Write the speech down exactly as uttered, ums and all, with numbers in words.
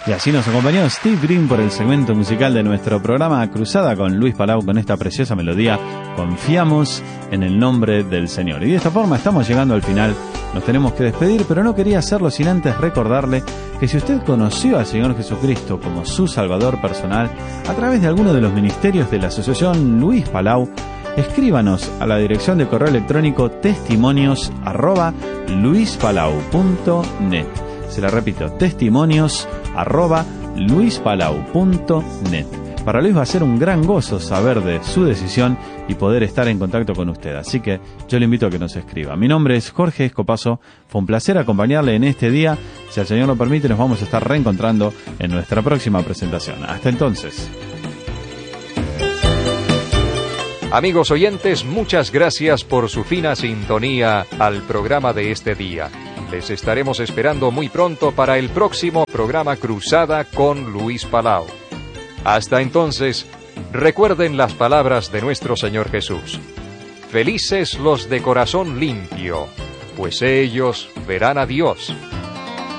Y así nos acompañó Steve Green por el segmento musical de nuestro programa Cruzada con Luis Palau, con esta preciosa melodía Confiamos en el nombre del Señor. Y de esta forma estamos llegando al final. Nos tenemos que despedir, pero no quería hacerlo sin antes recordarle que si usted conoció al Señor Jesucristo como su Salvador personal a través de alguno de los ministerios de la Asociación Luis Palau, escríbanos a la dirección de correo electrónico testimonios arroba luispalau punto net. Se la repito, testimonios arroba luispalau punto net. Para Luis va a ser un gran gozo saber de su decisión y poder estar en contacto con usted. Así que yo le invito a que nos escriba. Mi nombre es Jorge Escopazo. Fue un placer acompañarle en este día. Si el Señor lo permite, nos vamos a estar reencontrando en nuestra próxima presentación. Hasta entonces. Amigos oyentes, muchas gracias por su fina sintonía al programa de este día. Les estaremos esperando muy pronto para el próximo programa Cruzada con Luis Palau. Hasta entonces, recuerden las palabras de nuestro Señor Jesús. Felices los de corazón limpio, pues ellos verán a Dios.